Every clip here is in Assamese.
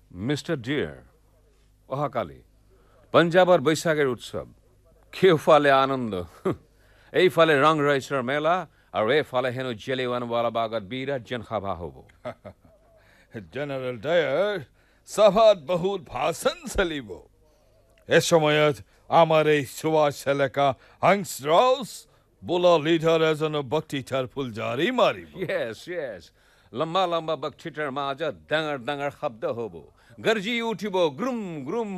Mr. Dear, অহাকালি পাঞ্জাবৰ বৈশাখেৰ উৎসৱ কেউফালে আনন্দ এইফালে ৰং ৰহস্যৰ মেলা আৰু এইফালে হেনো জেলিৱানৱালা বাগত বিৰাট জনসভা হ'ব জেনারেল ডায়ার সভাত বহুত ভাষণ চলিব এ সময়ত আমার এই সুভাষ এলাকা হাংসরাউস বোলা লিডার এজন বক্তৃতার ফুলজারি মারিব yes লম্বা লম্বা বক্তৃতাৰ মাজত ডাঙৰ ডাঙৰ শব্দ হ'ব গৰ্জি উঠিব গ্ৰুম গ্ৰুম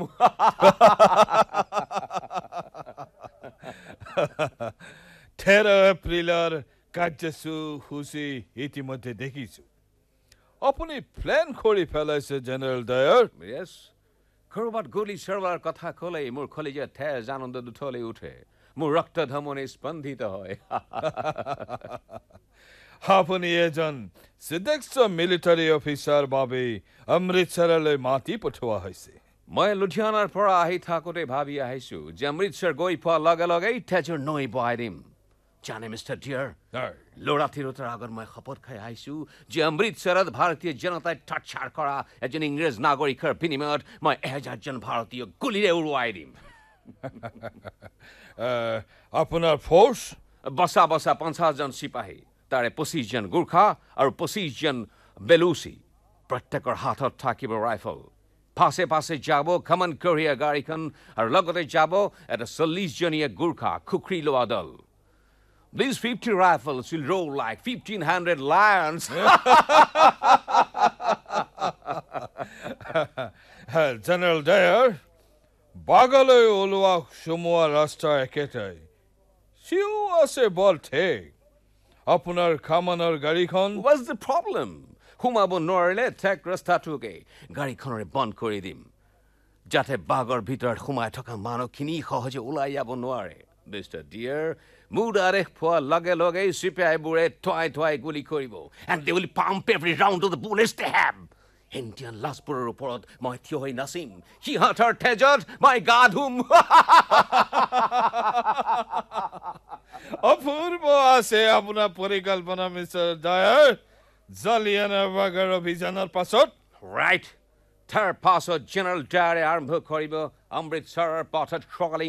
13 এপ্রিলের কার্যসূচী ইতিমধ্যে দেখিছো আপনি প্ল্যান করে ফেলাইছে জেনারেল ডায়ার yes কৰবাত গুলি চলোৱাৰ কথা ক'লেই মোৰ কলিজাত তেজ আনন্দ দুঠলে উঠে মোৰ ৰক্ত ধমনী স্পন্দিত হয় আপনি এজন সিডেক্স মিলিটারি অফিসার বাবে অমৃতসৰলৈ মাতি পঠোৱা হৈছে মই লুধিয়ানাৰ পৰা আহি থাকোঁতে ভাবি আহিছো যে অমৃতসৰ গৈ পোৱাৰ লগে লগেই তেজৰ নৈ বহাই দিম জানে মিষ্টাৰ ডিয়াৰ ল'ৰা তিৰোতাৰ আগত মই শপত খাই আহিছো যে অমৃতসৰত ভাৰতীয় জনতাই টৰ্চাৰ কৰা এজন ইংৰেজ নাগৰিকৰ বিনিময়ত মই 1000জন ভাৰতীয় গুলিৰে উৰুৱাই দিম আপোনাৰ ফোর্স বসা 50জন চিপাহী তাৰে 25জন গুৰ্খা আৰু 25জন বেলুচি প্ৰত্যেকৰ হাতত থাকিব ৰাইফল পাছে পাছে যাব কমন কৰিয়া গাড়ীখন আৰু লগতে যাব এটা 40জনীয়া গুৰ্খা খুখৰি লোৱা দল These 50 rifles will roll like 1,500 lions. General Dyer, বাগলৈ ওলোৱা সমোৱা ৰাস্তা একেটাই সিও আছে বল ঠিক আপোনাৰ কামানৰ গাড়ীখন What's the problem? সোমাব নোৱাৰিলে ঠেক ৰাস্তাটোকে গাড়ীখনৰে বন্ধ কৰি দিম যাতে বাগৰ ভিতৰত সোমাই থকা মানুহখিনি সহজে ওলাই যাব নোৱাৰে Mr. Dear, mood are for lage CPI bure twy guli koribo, and they will pump every round of the bullets they have. Indian Laspur report, my Thioy Nasim. He hurt her Tejad, my God, whom. অপূর্ব আছে আপোনাৰ পৰিকল্পনা মিস্টাৰ ডায়াৰ জালিয়ানৱালাবাগৰ অভিযানৰ পাছত Right. তাৰ পাছত General Dyer আৰম্ভ কৰিব অমৃতসৰৰ পথত সকলে